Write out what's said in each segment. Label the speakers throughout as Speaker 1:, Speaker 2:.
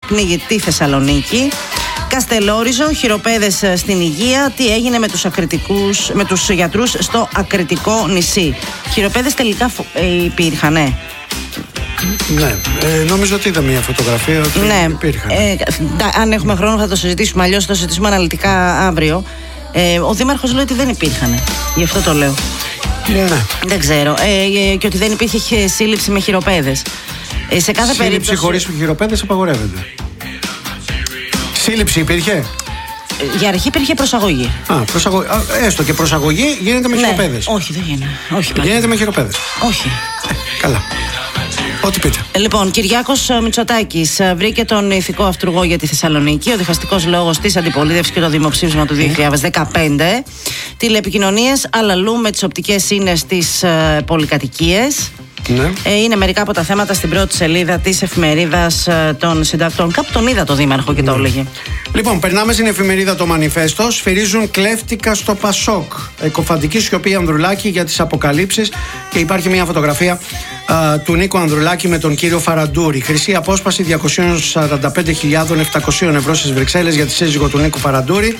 Speaker 1: πνίγει τη Θεσσαλονίκη. Καστελόριζο, χειροπέδες στην υγεία. Τι έγινε με τους γιατρούς στο Ακριτικό νησί? Χειροπέδες τελικά υπήρχαν, ναι.
Speaker 2: Ναι, νομίζω ότι είδα μια φωτογραφία ότι υπήρχαν.
Speaker 1: Αν έχουμε χρόνο θα το συζητήσουμε, αλλιώς θα το συζητήσουμε αναλυτικά αύριο. Ο Δήμαρχος λέει ότι δεν υπήρχαν. Γι' αυτό το λέω.
Speaker 2: Ναι.
Speaker 1: Δεν ξέρω. Και ότι δεν υπήρχε σύλληψη με χειροπέδες. Σε κάθε
Speaker 2: σύλληψη χωρίς χειροπέδες απαγορεύεται. Σύλληψη υπήρχε?
Speaker 1: Για αρχή υπήρχε προσαγωγή.
Speaker 2: Έστω και προσαγωγή γίνεται με χειροπέδες.
Speaker 1: Όχι, δεν γίνεται. Όχι,
Speaker 2: γίνεται με χειροπέδες.
Speaker 1: Όχι.
Speaker 2: Καλά. Ό,τι πείτε.
Speaker 1: Λοιπόν, Κυριάκος Μητσοτάκης βρήκε τον ηθικό αυτούργο για τη Θεσσαλονίκη. Ο διχαστικός λόγος της αντιπολίτευσης και το δημοψήφισμα του 2015. Τηλεπικοινωνίες αλλαλού με τις οπτικές ίνες στις πολυκατοικίες.
Speaker 2: Ναι.
Speaker 1: Είναι μερικά από τα θέματα στην πρώτη σελίδα της εφημερίδας των συντακτών. Κάπου τον είδα το Δήμαρχο και το έλεγε.
Speaker 2: Λοιπόν, περνάμε στην εφημερίδα το Μανιφέστο. Σφυρίζουν κλέφτικα στο Πασόκ. Εκοφαντική σιωπή Ανδρουλάκη για τις αποκαλύψεις. Και υπάρχει μια φωτογραφία του Νίκου Ανδρουλάκη με τον κύριο Φαραντούρη. Χρυσή απόσπαση 245.700 ευρώ στις Βρυξέλλες για τη σύζυγο του Νίκου Φαραντούρη.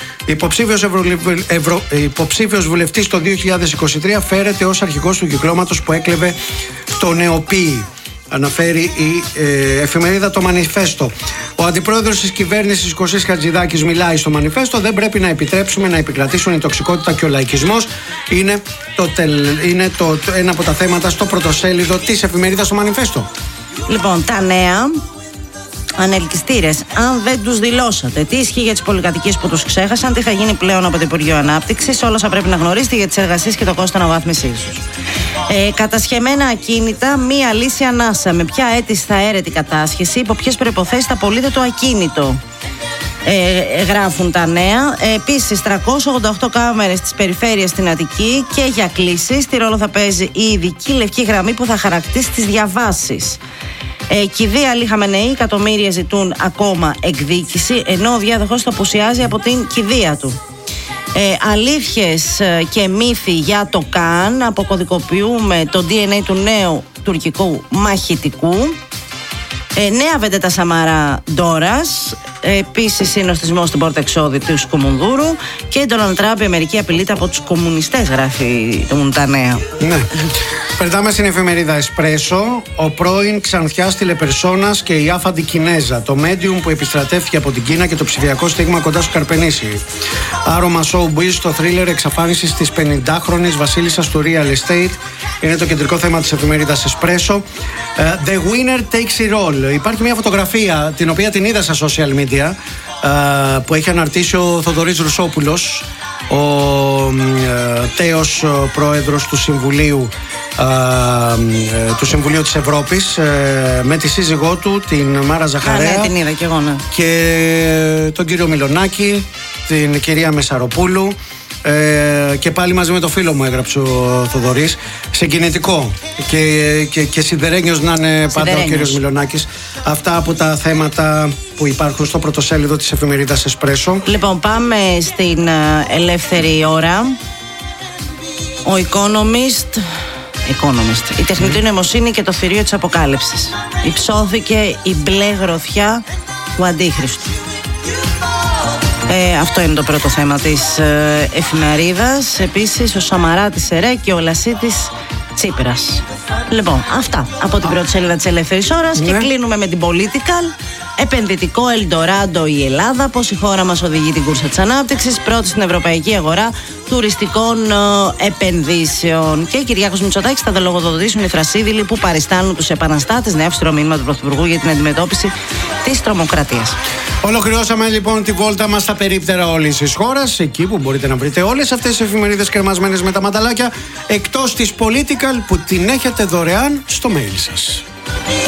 Speaker 2: Υποψήφιος βουλευτής το 2023 φέρεται ως αρχηγός του κυκλώματος που έκλεβε το Νεοποίη. Αναφέρει η εφημερίδα το Μανιφέστο. Ο αντιπρόεδρος της κυβέρνησης Κωστής Χατζηδάκης μιλάει στο Μανιφέστο. Δεν πρέπει να επιτρέψουμε να επικρατήσουν η τοξικότητα και ο λαϊκισμός. Είναι ένα από τα θέματα στο πρωτοσέλιδο της εφημερίδας το Μανιφέστο.
Speaker 1: Λοιπόν, τα νέα. Ανελκυστήρες, αν δεν τους δηλώσατε, τι ισχύει για τις πολυκατοικίες που τους ξέχασαν, τι θα γίνει πλέον από το Υπουργείο Ανάπτυξης, όλα όσα πρέπει να γνωρίσετε για τις εργασίες και το κόστος αναβάθμισής τους. Κατασχεμένα ακίνητα, μία λύση ανάσα. Με ποια αίτηση θα έρεται η κατάσχεση, υπό ποιες προϋποθέσεις θα πωλείται το ακίνητο. Γράφουν τα νέα. Επίσης, 388 κάμερες στις περιφέρειες στην Αττική και για κλήσεις. Τι ρόλο θα παίζει η ειδική λευκή γραμμή που θα χαρακτήσει τις διαβάσεις. Κηδεία Αλή Χαμενεή, εκατομμύρια ζητούν ακόμα εκδίκηση, ενώ ο διάδοχος το απουσιάζει από την κηδεία του. Αλήθειες και μύθοι για το ΚΑΝ. Αποκωδικοποιούμε το DNA του νέου τουρκικού μαχητικού. Νέα βεντέτα Σαμαρά Ντόρας. Επίσης, συνοστισμός στην πόρτα εξόδη του Σκουμουνδούρου. Και Ντόναλντ Τραμπ, η Αμερική απειλείται από τους κομμουνιστές, γράφει τα νέα.
Speaker 2: Ναι. Περνάμε στην εφημερίδα Εσπρέσο. Ο πρώην Ξανθιάς τηλεπερσόνας και η άφαντη Κινέζα. Το medium που επιστρατεύτηκε από την Κίνα και το ψηφιακό στίγμα κοντά στο Καρπενήσι. Άρωμα showbiz στο θρίλερ εξαφάνισης της 50χρονης βασίλισσας του real estate. Είναι το κεντρικό θέμα της εφημερίδας Εσπρέσο. The winner takes it all. Υπάρχει μια φωτογραφία την οποία την είδα στα social media που έχει αναρτήσει ο Θοδωρής Ρουσόπουλος, ο τέος πρόεδρος του Συμβουλίου της Ευρώπης, με τη σύζυγό του την Μάρα Ζαχαρέα.
Speaker 1: Ναι, την είδα και εγώ, ναι.
Speaker 2: Και τον κύριο Μιλονάκη, την κυρία Μεσαροπούλου. Και πάλι μαζί με το φίλο μου έγραψε ο Θοδωρής. Συγκινητικό και σιδερένιος να είναι πάντα ο κύριος Μιλονάκης. Αυτά από τα θέματα που υπάρχουν στο πρωτοσέλιδο της εφημερίδας Εσπρέσο.
Speaker 1: Λοιπόν, πάμε στην ελεύθερη ώρα. Ο Economist. Η τεχνητή νοημοσύνη και το θηρίο της αποκάλυψης. Υψώθηκε η μπλε γροθιά του Αντίχριστου. Αυτό είναι το πρώτο θέμα της εφημερίδας. Επίσης, ο Σαμαράτης ΕΡΕ και ο Λασίτης Τσίπρας. Λοιπόν, αυτά από την πρώτη σελίδα της Ελεύθερης Ώρας. Και κλείνουμε με την Political. Επενδυτικό Ελντοράντο η Ελλάδα. Πώς η χώρα μας οδηγεί την κούρσα της ανάπτυξης. Πρώτη στην ευρωπαϊκή αγορά τουριστικών επενδύσεων. Και Κυριάκος Μητσοτάκης θα λογοδοτήσουν οι Θρασίδηλοι που παριστάνουν τους επαναστάτες. Νέο αυστηρό μήνυμα του Πρωθυπουργού για την αντιμετώπιση της τρομοκρατίας.
Speaker 2: Ολοκληρώσαμε λοιπόν τη βόλτα μας στα περίπτερα όλης της χώρας. Εκεί που μπορείτε να βρείτε όλες αυτές τις εφημερίδες κρεμασμένες με τα μανταλάκια. Εκτός της Political που την έχετε δωρεάν στο mail σας.